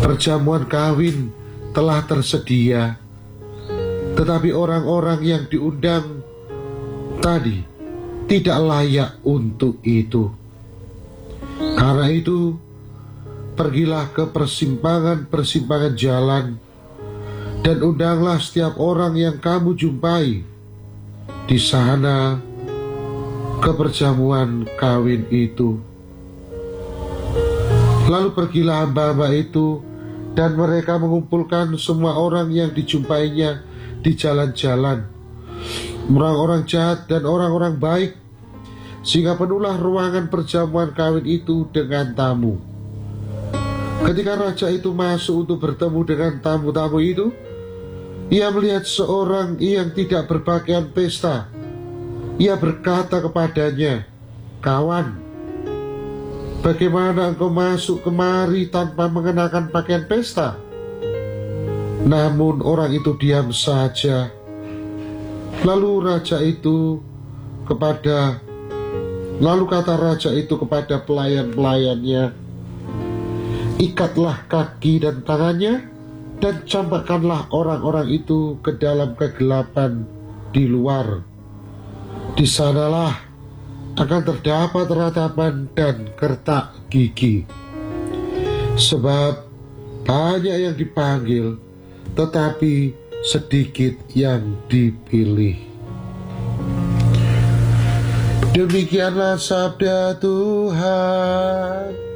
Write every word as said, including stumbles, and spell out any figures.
Perjamuan kawin telah tersedia, tetapi orang-orang yang diundang tadi tidak layak untuk itu. Karena itu, pergilah ke persimpangan-persimpangan jalan dan undanglah setiap orang yang kamu jumpai di sana ke perjamuan kawin itu. Lalu pergilah hamba-hamba itu, dan mereka mengumpulkan semua orang yang dijumpainya di jalan-jalan, orang-orang jahat dan orang-orang baik, sehingga penuhlah ruangan perjamuan kawin itu dengan tamu. Ketika raja itu masuk untuk bertemu dengan tamu-tamu itu, ia melihat seorang yang tidak berpakaian pesta. Ia berkata kepadanya, "Kawan, bagaimana engkau masuk kemari tanpa mengenakan pakaian pesta?" Namun orang itu diam saja. Lalu raja itu kepada Lalu kata raja itu kepada pelayan-pelayannya, "Ikatlah kaki dan tangannya, dan campakkanlah orang-orang itu ke dalam kegelapan di luar. Di sanalah akan terdapat ratapan dan kertak gigi. Sebab banyak yang dipanggil, tetapi sedikit yang dipilih." Demikianlah sabda Tuhan.